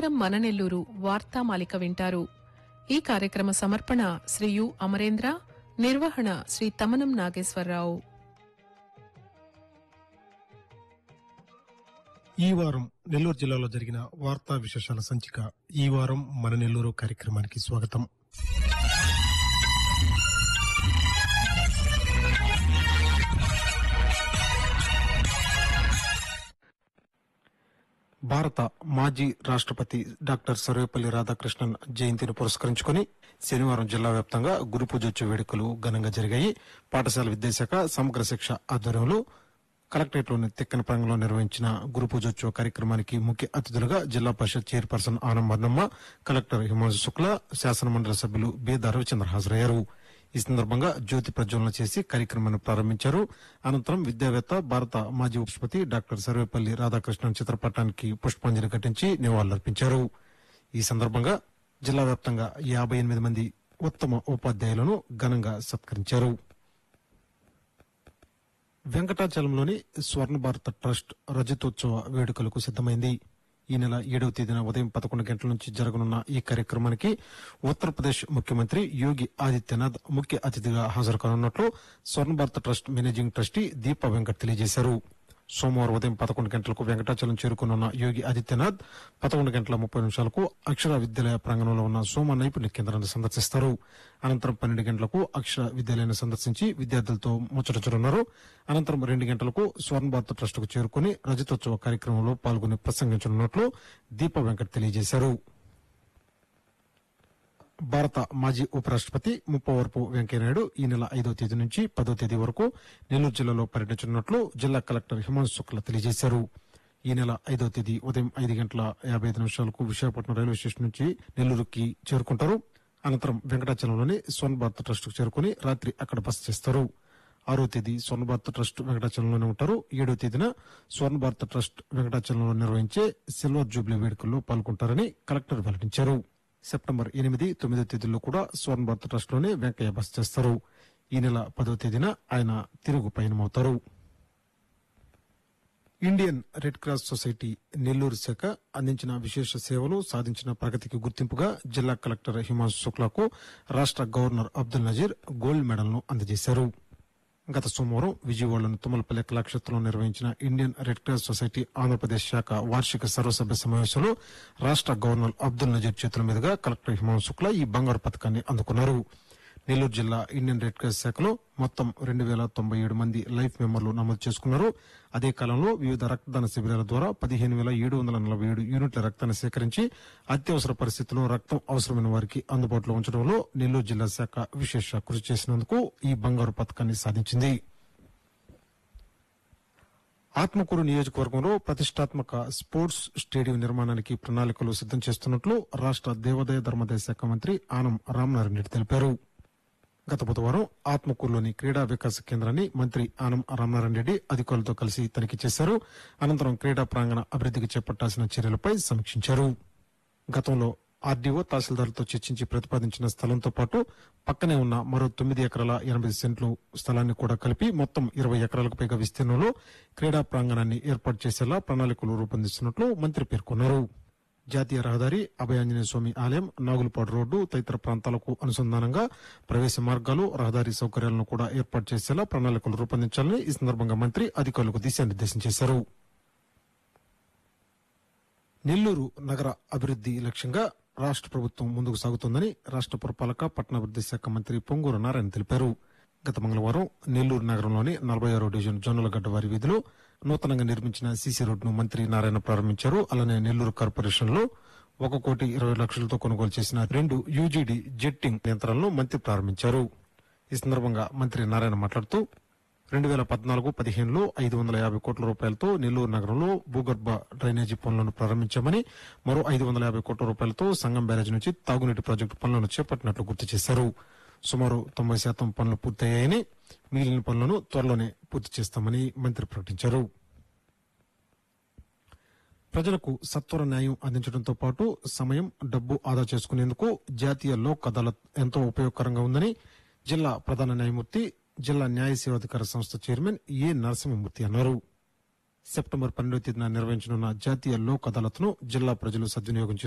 వరంగం మననెల్లూరు వార్తామాలిక వింటారు. ఈ కార్యక్రమ సమర్పణ శ్రీ యు అమరేంద్ర, నిర్వహణ శ్రీ తమనం నాగేశ్వరరావు. ఈ వారం నెల్లూరు జిల్లాలో జరిగిన వార్తా విశేషాల సంచిక ఈ వారం మన నెల్లూరు కార్యక్రమానికి స్వాగతం. భారత మాజీ రాష్ట్రపతి డాక్టర్ సర్వేపల్లి రాధాకృష్ణన్ జయంతిని పురస్కరించుకుని శనివారం జిల్లా వ్యాప్తంగా గురు పూజోత్సవ వేడుకలు ఘనంగా జరిగాయి. పాఠశాల విద్యాశాఖ సమగ్ర శిక్ష ఆధ్వర్యంలో కలెక్టరేట్లోని తిక్కన ప్రాంగణంలో నిర్వహించిన గురు పూజోత్సవ కార్యక్రమానికి ముఖ్య అతిథులుగా జిల్లా పరిషత్ చైర్పర్సన్ ఆనం మర్నమ్మ, కలెక్టర్ హిమాంశు శుక్లా, శాసనమండలి సభ్యులు బేదా రవిచంద్ర హాజరయ్యారు. ఈ సందర్భంగా జ్యోతి ప్రజ్వలన చేసి కార్యక్రమాన్ని ప్రారంభించారు. అనంతరం విద్యావేత్త, భారత మాజీ ఉపరాష్ట్రపతి డాక్టర్ సర్వేపల్లి రాధాకృష్ణన్ చిత్రపటానికి పుష్పాంజలి ఘటించి నివాళులర్పించారు. ఈ సందర్భంగా జిల్లా వ్యాప్తంగా 58 మంది ఉత్తమ ఉపాధ్యాయులను ఘనంగా సత్కరించారు. వెంకటాచలంలోని స్వర్ణ భారత ట్రస్ట్ రజతోత్సవ వేడుకలకు సిద్దమైంది. ఈ నెల 7వ తేదీన ఉదయం 11 గంటల నుంచి జరగనున్న ఈ కార్యక్రమానికి ఉత్తరప్రదేశ్ ముఖ్యమంత్రి యోగి ఆదిత్యనాథ్ ముఖ్య అతిథిగా హాజరు కానున్నట్లు స్వర్ణ భారత trust managing trustee Deepa Venkat తెలియజేశారు. సోమవారం ఉదయం 11 గంటలకు వెంకటాచలం చేరుకున్న యోగి ఆదిత్యనాథ్ 11 గంటల 30 నిమిషాలకు అక్షర విద్యాలయ ప్రాంగణంలో ఉన్న సోమ నైపుణ్య కేంద్రాన్ని సందర్శిస్తారు. అనంతరం 12 గంటలకు అక్షర విద్యాలయాన్ని సందర్శించి విద్యార్థులతో ముచ్చటించనున్నారు. అనంతరం 2 గంటలకు స్వర్ణ భారత ట్రస్టుకు చేరుకుని రజతోత్సవ కార్యక్రమంలో పాల్గొని ప్రసంగించనున్నట్లు దీపా వెంకట్ తెలియజేశారు. భారత మాజీ ఉపరాష్ట్రపతి ముప్పవరపు వెంకయ్యనాయుడు ఈ నెల 5వ తేదీ నుంచి 10వ తేదీ వరకు నెల్లూరు జిల్లాలో పర్యటించనున్నట్లు జిల్లా కలెక్టర్ హిమాంశు శుక్లా తెలియజేశారు. ఈ నెల 5వ తేదీ ఉదయం 5 గంటల 55 నిమిషాలకు విశాఖపట్నం రైల్వే స్టేషన్ నుంచి నెల్లూరుకి చేరుకుంటారు. అనంతరం వెంకటాచలంలోని స్వర్ణ భారత ట్రస్టుకు చేరుకుని రాత్రి అక్కడ బస చేస్తారు. 6వ తేదీ స్వర్ణ భారత ట్రస్ట్ వెంకటాచలంలోనే ఉంటారు. 7వ తేదీన స్వర్ణ భారత ట్రస్ట్ వెంకటాచలంలో నిర్వహించే సిల్వర్ జూబ్లీ వేడుకల్లో పాల్గొంటారని కలెక్టర్ వెల్లడించారు. సెప్టెంబర్ 8, 9 తేదీల్లో కూడా స్వర్ణ భారత ట్రస్ట్ లోనే వెంకయ్య బస చేస్తారు. ఈ నెల 10వ తేదీన ఆయన తిరుగు పయనమవుతారు. Indian red cross society Nellore శాఖ అందించిన విశేష సేవలు, సాధించిన ప్రగతికి గుర్తింపుగా జిల్లా కలెక్టర్ హిమాంశు శుక్లాకు రాష్ట్ర గవర్నర్ అబ్దుల్ నజీర్ గోల్డ్ మెడల్ను అందజేశారు. గత సోమవారం విజయవాడలోని తుమ్మలపల్లి కళాక్షేత్రంలో నిర్వహించిన Indian red cross society Andhra Pradesh శాఖ వార్షిక సర్వసభ్య సమావేశంలో రాష్ట్ర గవర్నర్ అబ్దుల్ నజీర్ చేతుల మీదుగా కలెక్టర్ హిమాంశు శుక్లా ఈ బంగారు పథకాన్ని అందుకున్నారు. నెల్లూరు జిల్లా ఇండియన్ రెడ్ క్రాస్ శాఖలో మొత్తం 2097 మంది లైఫ్ మెంబర్లు నమోదు చేసుకున్నారు. అదే కాలంలో వివిధ రక్తదాన శిబిరాల ద్వారా 15,747 యూనిట్ల రక్తాన్ని సేకరించి అత్యవసర పరిస్థితుల్లో రక్తం అవసరమైన వారికి అందుబాటులో ఉంచడంలో నెల్లూరు జిల్లా శాఖ విశేష కృషి చేసినందుకు ఈ బంగారు పథకాన్ని సాధించింది. ఆత్మకూరు నియోజకవర్గంలో ప్రతిష్టాత్మక స్పోర్ట్స్ స్టేడియం నిర్మాణానికి ప్రణాళికలు సిద్దం చేస్తున్నట్లు రాష్ట్ర దేవాదాయ ధర్మాదాయ శాఖ మంత్రి ఆనం రామనారాయణ రెడ్డి తెలిపారు. గత బుధవారం ఆత్మకూరులోని క్రీడా వికాస కేంద్రాన్ని మంత్రి ఆనం రామనారాయణ రెడ్డి అధికారులతో కలిసి తనిఖీ చేశారు. అనంతరం క్రీడా ప్రాంగణ అభివృద్ధికి చేపట్టాల్సిన చర్యలపై సమీక్షించారు. గతంలో ఆర్డీఓ, తహసీల్దార్లతో చర్చించి ప్రతిపాదించిన స్థలంతో పాటు పక్కనే ఉన్న మరో 9 ఎకరాల 80 సెంట్లు స్థలాన్ని కూడా కలిపి మొత్తం 20 ఎకరాలకు పైగా విస్తీర్ణంలో క్రీడా ప్రాంగణాన్ని ఏర్పాటు చేసేలా ప్రణాళికలు రూపొందిస్తున్నట్లు మంత్రి పేర్కొన్నారు. జాతీయ రహదారి, అభయాంజనేయ స్వామి ఆలయం, నాగులపాడు రోడ్డు తదితర ప్రాంతాలకు అనుసంధానంగా ప్రవేశ మార్గాలు, రహదారి సౌకర్యాలను కూడా ఏర్పాటు చేసేలా ప్రణాళికలు రూపొందించాలని ఈ సందర్భంగా మంత్రి అధికారులకు దిశానిర్దేశం చేశారు. నెల్లూరు నగర అభివృద్ది లక్ష్యంగా రాష్ట్ర ప్రభుత్వం ముందుకు సాగుతోందని రాష్ట్ర పురపాలక పట్టణాభివృద్ది శాఖ మంత్రి పొంగూరు నారాయణ తెలిపారు. గత మంగళవారం నెల్లూరు నగరంలోని 46వ డివిజన్ జొన్నలగడ్డ వారి వీధిలో నూతనంగా నిర్మించిన సీసీ రోడ్డును మంత్రి నారాయణ ప్రారంభించారు. అలానే నెల్లూరు కార్పొరేషన్ లో 1,20,00,000తో కొనుగోలు చేసిన 2 యూజీడీ జెట్టింగ్ యంత్రాలను మంత్రి ప్రారంభించారు. ఈ సందర్భంగా మంత్రి నారాయణ మాట్లాడుతూ 2014-15లో 550 కోట్ల రూపాయలతో నెల్లూరు నగరంలో భూగర్భ డ్రైనేజీ పనులను ప్రారంభించామని, మరో 550 కోట్ల రూపాయలతో సంగం బ్యారేజీ నుంచి తాగునీటి ప్రాజెక్టు పనులను చేపట్టినట్లు గుర్తు చేశారు. సుమారు 90% పనులు పూర్తయ్యాయని, మిగిలిన పనులను త్వరలోనే పూర్తి చేస్తామని మంత్రి ప్రకటించారు. ప్రజలకు సత్వర న్యాయం అందించడంతో పాటు సమయం, డబ్బు ఆదా చేసుకునేందుకు జాతీయ లోక్ అదాలత్ ఎంతో ఉపయోగకరంగా ఉందని జిల్లా ప్రధాన న్యాయమూర్తి, జిల్లా న్యాయ సేవాధికార సంస్థ చైర్మన్ ఏ నరసింహమూర్తి అన్నారు. సెప్టెంబర్ 12వ తేదీన నిర్వహించనున్న జాతీయ లోక్ అదాలత్ ను జిల్లా ప్రజలు సద్వినియోగం